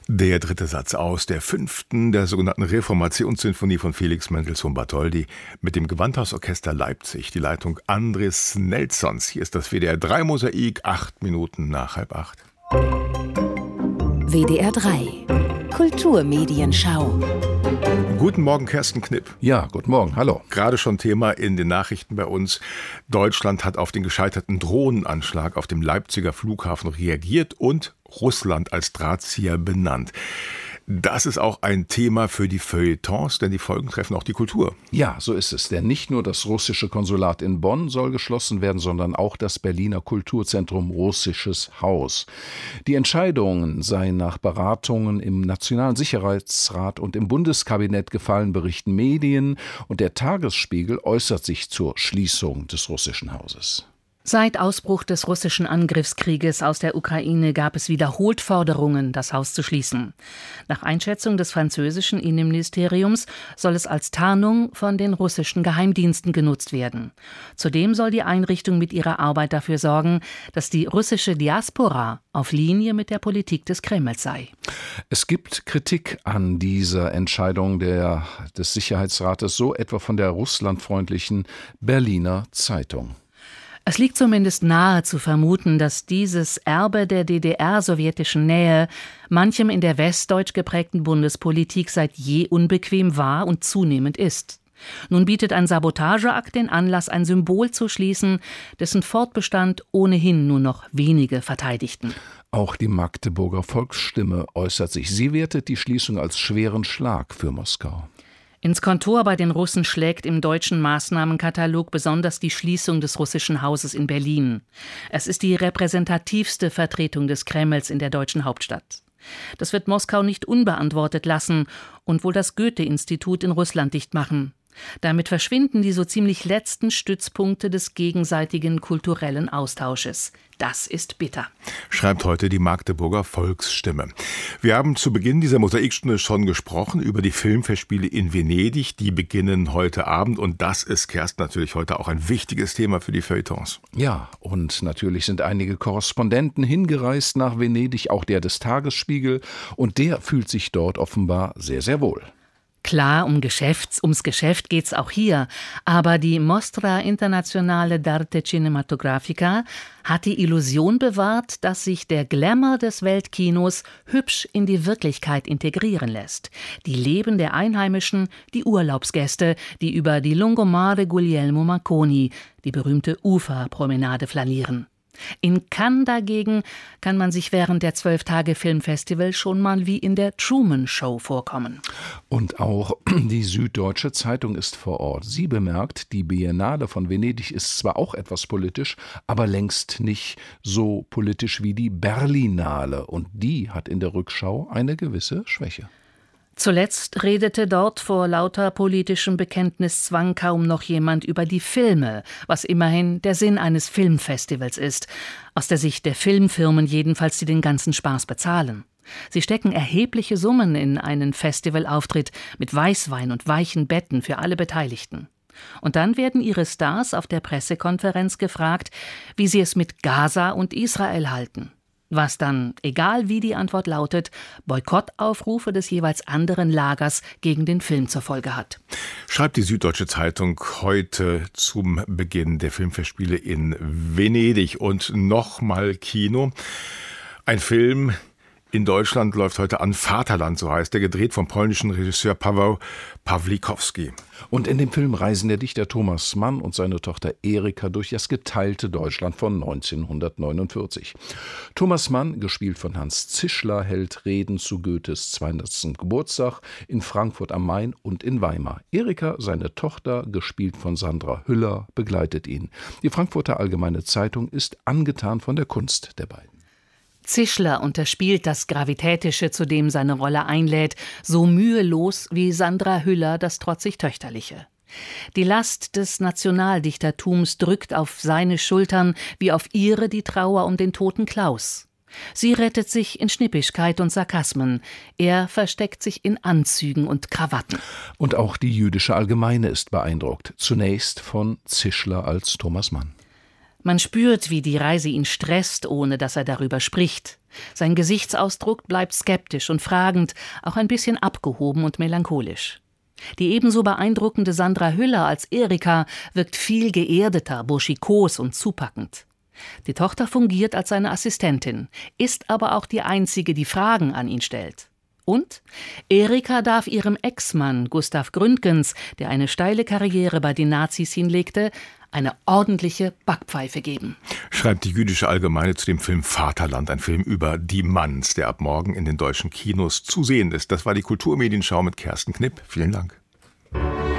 Der dritte Satz aus der 5. der sogenannten Reformationssinfonie von Felix Mendelssohn-Bartholdy mit dem Gewandhausorchester Leipzig. Die Leitung Andres Nelsons. Hier ist das WDR 3 Mosaik, 8 Minuten nach 7:30. WDR 3 Kulturmedienschau. Guten Morgen, Kersten Knipp. Ja, guten Morgen, hallo. Gerade schon Thema in den Nachrichten bei uns. Deutschland hat auf den gescheiterten Drohnenanschlag auf dem Leipziger Flughafen reagiert und Russland als Drahtzieher benannt. Das ist auch ein Thema für die Feuilletons, denn die Folgen treffen auch die Kultur. Ja, so ist es. Denn nicht nur das russische Konsulat in Bonn soll geschlossen werden, sondern auch das Berliner Kulturzentrum Russisches Haus. Die Entscheidungen seien nach Beratungen im Nationalen Sicherheitsrat und im Bundeskabinett gefallen, berichten Medien. Und der Tagesspiegel äußert sich zur Schließung des Russischen Hauses. Seit Ausbruch des russischen Angriffskrieges aus der Ukraine gab es wiederholt Forderungen, das Haus zu schließen. Nach Einschätzung des französischen Innenministeriums soll es als Tarnung von den russischen Geheimdiensten genutzt werden. Zudem soll die Einrichtung mit ihrer Arbeit dafür sorgen, dass die russische Diaspora auf Linie mit der Politik des Kremls sei. Es gibt Kritik an dieser Entscheidung des Sicherheitsrates, so etwa von der russlandfreundlichen Berliner Zeitung. Es liegt zumindest nahe zu vermuten, dass dieses Erbe der DDR-sowjetischen Nähe manchem in der westdeutsch geprägten Bundespolitik seit je unbequem war und zunehmend ist. Nun bietet ein Sabotageakt den Anlass, ein Symbol zu schließen, dessen Fortbestand ohnehin nur noch wenige verteidigten. Auch die Magdeburger Volksstimme äußert sich. Sie wertet die Schließung als schweren Schlag für Moskau. Ins Kontor bei den Russen schlägt im deutschen Maßnahmenkatalog besonders die Schließung des Russischen Hauses in Berlin. Es ist die repräsentativste Vertretung des Kremls in der deutschen Hauptstadt. Das wird Moskau nicht unbeantwortet lassen und wohl das Goethe-Institut in Russland dicht machen. Damit verschwinden die so ziemlich letzten Stützpunkte des gegenseitigen kulturellen Austausches. Das ist bitter. Schreibt heute die Magdeburger Volksstimme. Wir haben zu Beginn dieser Mosaikstunde schon gesprochen über die Filmfestspiele in Venedig. Die beginnen heute Abend und das ist, Kersten, natürlich heute auch ein wichtiges Thema für die Feuilletons. Ja, und natürlich sind einige Korrespondenten hingereist nach Venedig, auch der des Tagesspiegel. Und der fühlt sich dort offenbar sehr, sehr wohl. Klar, ums Geschäft geht's auch hier, aber die Mostra Internazionale d'Arte Cinematografica hat die Illusion bewahrt, dass sich der Glamour des Weltkinos hübsch in die Wirklichkeit integrieren lässt. Die Leben der Einheimischen, die Urlaubsgäste, die über die Lungomare Guglielmo Marconi, die berühmte Uferpromenade, flanieren. In Cannes dagegen kann man sich während der 12-Tage-Filmfestival schon mal wie in der Truman-Show vorkommen. Und auch die Süddeutsche Zeitung ist vor Ort. Sie bemerkt, die Biennale von Venedig ist zwar auch etwas politisch, aber längst nicht so politisch wie die Berlinale. Und die hat in der Rückschau eine gewisse Schwäche. Zuletzt redete dort vor lauter politischem Bekenntniszwang kaum noch jemand über die Filme, was immerhin der Sinn eines Filmfestivals ist. Aus der Sicht der Filmfirmen jedenfalls, die den ganzen Spaß bezahlen. Sie stecken erhebliche Summen in einen Festivalauftritt mit Weißwein und weichen Betten für alle Beteiligten. Und dann werden ihre Stars auf der Pressekonferenz gefragt, wie sie es mit Gaza und Israel halten. Was dann, egal wie die Antwort lautet, Boykottaufrufe des jeweils anderen Lagers gegen den Film zur Folge hat. Schreibt die Süddeutsche Zeitung heute zum Beginn der Filmfestspiele in Venedig. Und nochmal Kino. Ein Film in Deutschland läuft heute an, Vaterland, so heißt der, gedreht vom polnischen Regisseur Paweł Pawlikowski. Und in dem Film reisen der Dichter Thomas Mann und seine Tochter Erika durch das geteilte Deutschland von 1949. Thomas Mann, gespielt von Hans Zischler, hält Reden zu Goethes 200. Geburtstag in Frankfurt am Main und in Weimar. Erika, seine Tochter, gespielt von Sandra Hüller, begleitet ihn. Die Frankfurter Allgemeine Zeitung ist angetan von der Kunst der beiden. Zischler unterspielt das Gravitätische, zu dem seine Rolle einlädt, so mühelos wie Sandra Hüller das trotzig Töchterliche. Die Last des Nationaldichtertums drückt auf seine Schultern wie auf ihre die Trauer um den toten Klaus. Sie rettet sich in Schnippischkeit und Sarkasmen. Er versteckt sich in Anzügen und Krawatten. Und auch die Jüdische Allgemeine ist beeindruckt. Zunächst von Zischler als Thomas Mann. Man spürt, wie die Reise ihn stresst, ohne dass er darüber spricht. Sein Gesichtsausdruck bleibt skeptisch und fragend, auch ein bisschen abgehoben und melancholisch. Die ebenso beeindruckende Sandra Hüller als Erika wirkt viel geerdeter, burschikos und zupackend. Die Tochter fungiert als seine Assistentin, ist aber auch die einzige, die Fragen an ihn stellt. Und Erika darf ihrem Ex-Mann Gustav Gründgens, der eine steile Karriere bei den Nazis hinlegte, eine ordentliche Backpfeife geben. Schreibt die Jüdische Allgemeine zu dem Film Vaterland, ein Film über die Manns, der ab morgen in den deutschen Kinos zu sehen ist. Das war die Kulturmedienschau mit Kersten Knipp. Vielen Dank.